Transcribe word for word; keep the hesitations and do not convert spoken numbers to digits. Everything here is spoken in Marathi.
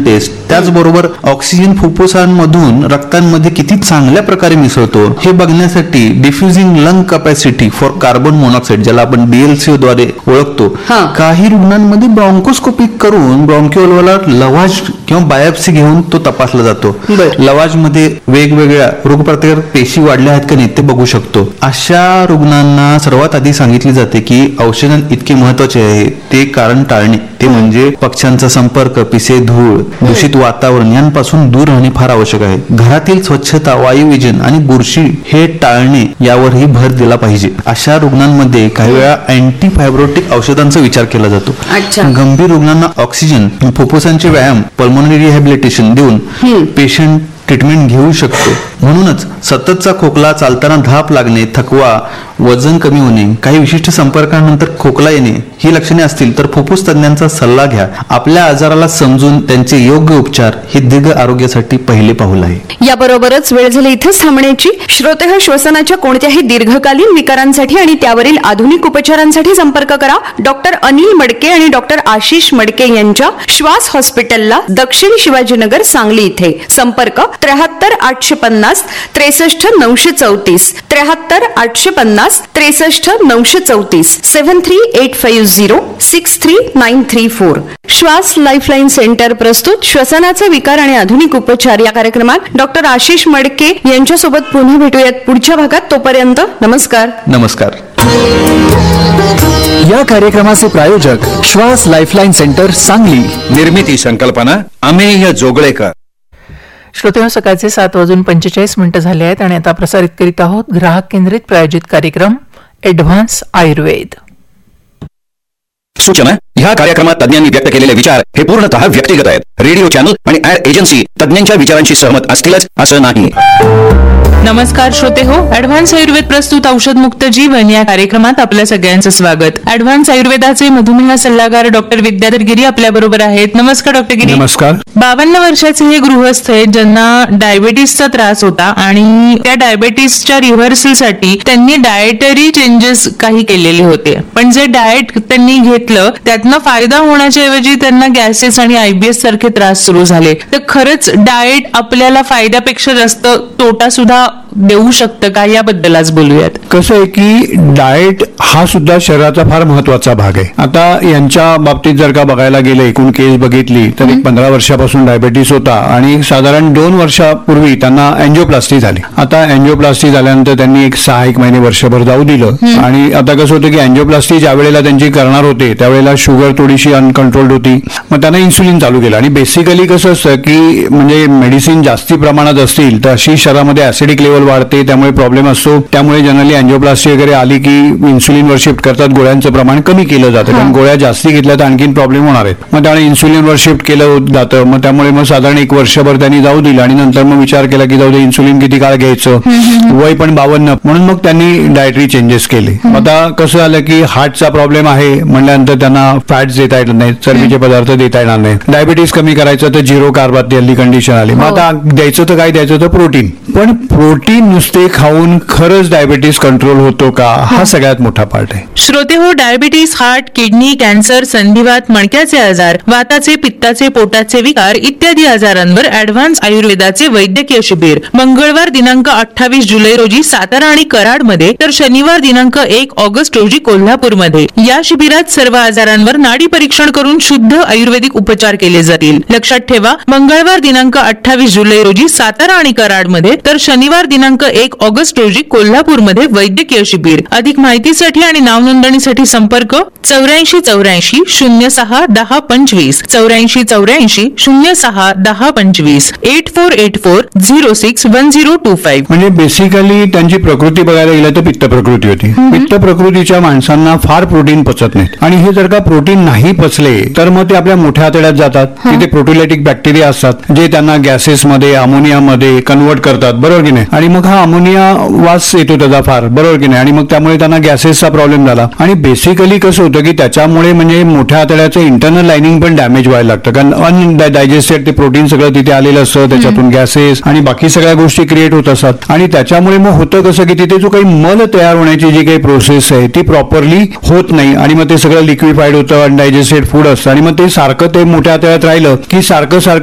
टेस्ट, त्याचबरोबर ऑक्सिजन फुफ्फुसांमधून रक्तांमध्ये किती चांगल्या प्रकारे मिसळतो हे बघण्यासाठी डिफ्युजिंग lung capacity for carbon monoxide, ज्याला आपण डीएलसीओ द्वारे ओळखतो, काही रुग्णांमध्ये ब्रॉन्कोस्कोपी करून ब्रॉन्क्युअलला लवाज किंवा बायोप्सी घेऊन तो तपासला जातो. लवाज मध्ये वेगवेगळ्या रोगप्रतिकारक पेशी वाढल्या आहेत का नाही ते बघू शकतो. अशा रुग्णांना सर्वात आधी सांगितले जाते की औषध इतके महत्वाचे आहे ते कारण टाळणे, ते म्हणजे पक्ष्यांचा संपर्क, पिसे, धूळ, दूषित वातावरण यांपासून दूर राहणे फार आवश्यक आहे. घरातील स्वच्छता, वायुविजन आणि बुरशी हे टाळणे यावरही भर दिला पाहिजे. अशा रुग्णांमध्ये काही वेळा अँटीफायब्रोटिक औषधांचा विचार केला जातो. गंभीर रुग्णांना ऑक्सिजन, फुफ्फुसांचे व्यायाम, पल्मोनरी रिहॅबिलिटेशन देऊन पेशंट ट्रीटमेंट घेऊ शकतो. म्हणूनच सततचा खोकला, चालताना धाप लागणे, थकवा, वजन कमी होणे, काही विशिष्ट संपर्कानंतर खोकला येणे ही लक्षणे असतील तर फुफ्फुस तज्ञांचा सल्ला घ्या. आपल्या आजाराला समजून त्यांचे योग्य उपचार हे दीर्घ आरोग्यासाठी पहिले पाऊल आहे. याबरोबरच वेळ झाली इथेच थांबण्याची. श्रोतेह, श्वसनाच्या कोणत्याही दीर्घकालीन विकारांसाठी आणि त्यावरील आधुनिक उपचारांसाठी संपर्क करा डॉक्टर अनिल मडके आणि डॉक्टर आशिष मडके यांच्या श्वास हॉस्पिटलला, दक्षिण शिवाजीनगर, सांगली इथे. संपर्क त्र्याहत्तर आठशे पन्नास त्रेसष्ट नऊशे चौतीस त्र्याहत्तर आठशे पन्नास त्रेसष्ट नऊशे चौतीस seven three eight five zero six three nine three four. श्वास लाईफलाईन सेंटर प्रस्तुत श्वसनाचे विकार आणि आधुनिक उपचार या कार्यक्रमात डॉक्टर आशिष मडके यांच्यासोबत पुन्हा भेटूयात पुढच्या भागात. तोपर्यंत नमस्कार. नमस्कार. या कार्यक्रमाचे प्रायोजक श्वास लाईफलाईन सेंटर, सांगली. निर्मिती संकल्पना अमेय जोगळेकर. श्रोतेहो, सकाळचे सात वाजून पंचेचाळीस मिनिटं झाले आहेत आणि आता प्रसारित करीत आहोत ग्राहक केंद्रित प्रायोजित कार्यक्रम ॲडव्हान्स आयुर्वेद. सूचना: ह्या कार्यक्रमात तज्ञांनी व्यक्त केलेले विचार हे पूर्णतः व्यक्तिगत आहेत. रेडिओ चॅनल आणि ऍड एजन्सी तज्ञांच्या विचारांशी सहमत असतीलच असं नाही. नमस्कार श्रोते हो, ऍडव्हान्स आयुर्वेद प्रस्तुत औषध मुक्त जीवन या कार्यक्रमात आपल्या सगळ्यांचं स्वागत. ऍडव्हान्स आयुर्वेदाचे मधुमेह सल्लागार डॉक्टर विद्याधर गिरी आपल्या बरोबर आहेत. नमस्कार डॉक्टर गिरी. नमस्कार. बावन्न वर्षाचे हे गृहस्थ आहेत ज्यांना डायबेटीसचा त्रास होता आणि त्या डायबेटीसच्या रिव्हर्सलसाठी त्यांनी डाएटरी चेंजेस काही केलेले होते, पण जे डाएट त्यांनी घेतलं त्यातनं फायदा होण्याच्या ऐवजी त्यांना गॅसेस आणि आयबीएस सारखे त्रास सुरू झाले. तर खरंच डाएट आपल्याला फायद्यापेक्षा जास्त तोटा सुद्धा देऊ शकतं का, याबद्दल आज बोलूयात. कसं आहे की डाएट हा सुद्धा शरीराचा फार महत्वाचा भाग आहे. आता यांच्या बाबतीत जर का बघायला गेलं, एकूण केस बघितली तर एक पंधरा वर्षापासून डायबेटीस होता आणि साधारण दोन वर्षापूर्वी त्यांना अँजिओप्लास्टी झाली. आता अँजिओप्लास्टी झाल्यानंतर त्यांनी एक सहा एक महिने वर्षभर जाऊ दिलं आणि आता कसं होतं की अँजिओप्लास्टी ज्या वेळेला त्यांची करणार होते त्यावेळेला शुगर थोडीशी अनकंट्रोल्ड होती, मग त्यांना इन्सुलिन चालू केलं. आणि बेसिकली कसं असतं की म्हणजे मेडिसिन जास्ती प्रमाणात असतील तर अशी शरीरामध्ये ऍसिडिक लेवल वाढते, त्यामुळे प्रॉब्लेम असतो. त्यामुळे जनरली अँजिओप्लास्टी वगैरे आली की इन्सुलिनवर शिफ्ट करतात, गोळ्यांचं प्रमाण कमी केलं जातं, कारण गोळ्या जास्ती घेतल्या तर आणखीन प्रॉब्लेम होणार आहेत. मग त्यामुळे इन्सुलिनवर शिफ्ट केलं जातं. मग त्यामुळे मग साधारण एक वर्षभर त्यांनी जाऊ दिलं आणि नंतर मग विचार केला की जाऊ दे, इन्सुलिन किती काळ घ्यायचं, वय पण बावन्न, म्हणून मग त्यांनी डायटरी चेंजेस केले. आता कसं झालं की हार्टचा प्रॉब्लेम आहे म्हणल्यानंतर त्यांना फॅट्स देता येत नाहीत, चरबीचे पदार्थ देता येणार नाही. डायबिटीस कमी करायचं तर झिरो कार्बात हल्ली कंडिशन आली. मग आता द्यायचं तर काय द्यायचं तर प्रोटीन. पण प्रोटीन नुसते खाऊन खरंच डायबिटीस कंट्रोल होतो का, हा सगळ्यात मोठा पार्ट आहे. श्रोते हो, डायबिटीस, हार्ट, किडनी, कॅन्सर, संधिवात, मणक्याचे आजार, वाताचे, पित्ताचे, पोटाचे विकार इत्यादी आजारांवर ऍडव्हान्स आयुर्वेदाचे वैद्यकीय शिबिर मंगळवार दिनांक अठ्ठावीस जुलै रोजी सातारा आणि कराडमध्ये, तर शनिवार दिनांक एक ऑगस्ट रोजी कोल्हापूरमध्ये. या शिबिरात सर्व आजारांवर नाडी परीक्षण करून शुद्ध आयुर्वेदिक उपचार केले जातील. लक्षात ठेवा, मंगळवार दिनांक अठ्ठावीस जुलै रोजी सातारा आणि कराडमध्ये, तर शनिवार दिनांक एक ऑगस्ट रोजी कोल्हापूरमध्ये वैद्यकीय शिबिर. अधिक माहितीसाठी आणि नाव नोंदणीसाठी संपर्क चौऱ्याऐंशी चौऱ्याऐंशी शून्य सहा दहा पंचवीस चौऱ्याऐंशी चौऱ्याऐंशी शून्य सहा दहा पंचवीस eight four eight four zero six one zero to five. म्हणजे बेसिकली त्यांची प्रकृती बघायला गेलं तर पित्त प्रकृती होती. पित्त प्रकृतीच्या माणसांना फार प्रोटीन पचत नाहीत आणि हे जर का प्रोटीन नाही पचले तर मग ते आपल्या मोठ्या आतड्यात जातात. तिथे प्रोटीलायटिक बॅक्टेरिया असतात जे त्यांना गॅसेसमध्ये, अमोनियामध्ये कन्वर्ट करतात, बरोबर की नाही. आणि मग हा अमोनिया वास येतो त्याचा फार, बरोबर की नाही. आणि मग त्यामुळे त्यांना गॅसेसचा प्रॉब्लेम झाला. आणि बेसिकली कसं होतं की त्याच्यामुळे म्हणजे मोठ्या आतड्याचं इंटरनल लाइनिंग पण डॅमेज व्हायला लागतं, कारण अनडायजेस्टेड ते प्रोटीन सगळं तिथे आलेलं असतं, त्याच्यातून गॅसेस आणि बाकी सगळ्या गोष्टी क्रिएट होत असतात. आणि त्याच्यामुळे मग होतं कसं की तिथे जो काही मल तयार होण्याची जी काही प्रोसेस आहे ती प्रॉपरली होत नाही आणि मग ते सगळं लिक्विफाईड होतं, अनडायजेस्टेड फूड असतं आणि मग ते सारखं ते मोठ्या आतड्यात राहिलं की सारखं सारखं